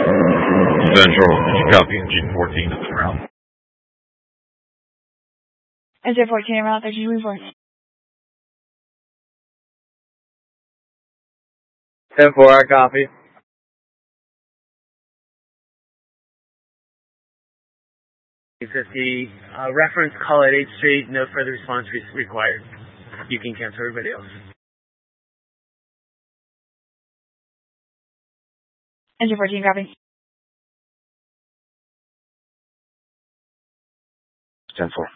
Central, did you copy engine 14 to the route? Engine 14 around 13 report. 10-4, I copy. 50, reference call at 8th Street, no further response required. You can cancel everybody else. Engine 14, copy. 10-4.